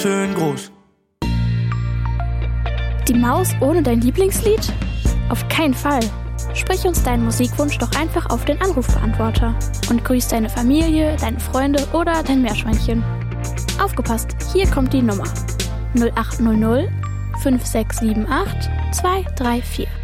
schön groß. Die Maus ohne dein Lieblingslied? Auf keinen Fall. Sprich uns deinen Musikwunsch doch einfach auf den Anrufbeantworter und grüß deine Familie, deine Freunde oder dein Meerschweinchen. Aufgepasst, hier kommt die Nummer 0800 5678 234.